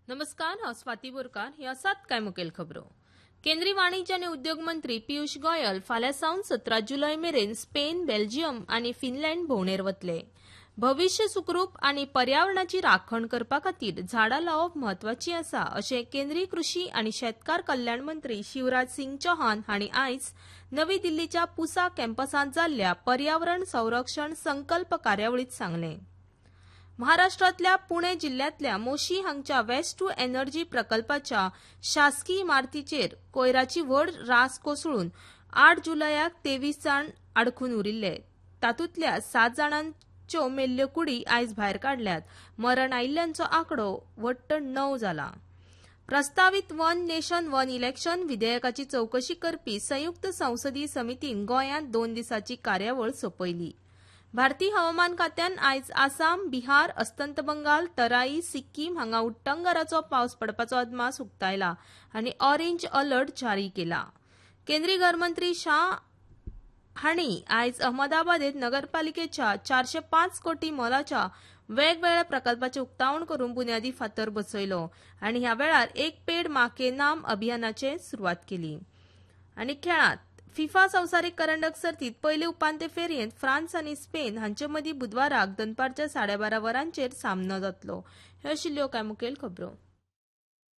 नमस्कार, हांव स्वाती बोरकार. हे आसात कांय मुखेल खबरो. केंद्रीय वाणिज्य आनी उद्योग मंत्री पियुष गोयल फाल्यां सावन 17 जुलय मेरेन स्पेन, बेल्जियम आनी फिनलँड भोंवडेर वतले. भविष्य सुखरूप आनी पर्यावरणाची राखण करपा खातीर झाडां लावप म्हत्वाची आसा अशें केंद्रीय कृशी आनी शेतकार कल्याण मंत्री शिवराज सिंग चौहान हांणी आयज नवी दिल्लीच्या पुसा कॅम्पसांत जाल्ल्या पर्यावरण संरक्षण संकल्प कार्यावळींत सांगलें. महाराष्ट्रांतल्या पुणे जिल्ह्यांतल्या मोशी हांगच्या वेस्ट टू एनर्जी प्रकल्पाच्या शासकीय इमारतीचेर कोयराची व्हड रास कोसळून 8 जुलयाक 23 जाण आडखून उरिल्ले. तातूंतल्या 7 जाणांच्यो मेल्ल्यो कुडी आयज भायर काडल्यात. मरण आयिल्ल्यांचो आंकडो वट्ट 9 जाला. प्रस्तावित वन नेशन वन इलेक्शन विधेयकाची चवकशी करपी संयुक्त संसदीय समितीन गोंयांत 2 दिसांची कार्यावळ सोपयली. भारतीय हवामान खात्यान आयज आसाम, बिहार, अस्तंत बंगाल, तराई, सिक्कीम हांगा उट्टंगाराचो पावस पडपाचो अदमास उक्तायला आनी ऑरेंज अलर्ट जारी केला. केंद्रीय घरमंत्री शाह हांणी आयज अहमदाबादेत नगरपालिकेच्या 405 कोटी मोलाच्या वेगवेगळ्या प्रकल्पाचे उक्तावण करून बुन्यादी फातर बसयलो आनी ह्या वेळार एक पेड माँ के नाम अभियानाचे सुरवात केली. आनी खेळांत फिफा संवसारीक करंडक सर्तीत पयले उपांत्य फेरयेंत फ्रांस आनी स्पेन हांचे मदीं बुधवाराक दनपारच्या 12:30 वरांचेर सामनो जातलो. ह्यो आशिल्ल्यो कांय मुखेल खबरो.